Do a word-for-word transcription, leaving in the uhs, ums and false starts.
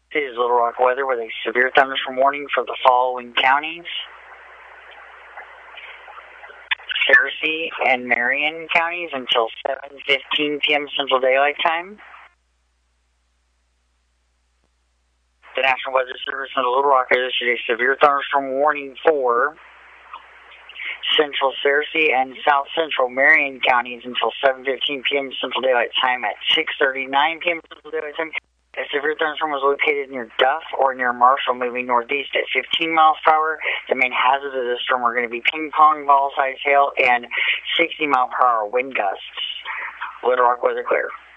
This is Little Rock weather with a severe thunderstorm warning for the following counties: Searcy and Marion counties until seven fifteen p m Central Daylight Time. The National Weather Service in Little Rock has issued a severe thunderstorm warning for Central Searcy and South Central Marion counties until seven fifteen p m Central Daylight Time. At six thirty-nine p m Central Daylight Time, a severe thunderstorm was located near Duff or near Marshall, moving northeast at fifteen miles per hour. The main hazards of this storm are going to be ping pong ball size hail and sixty mile per hour wind gusts. Little Rock weather clear.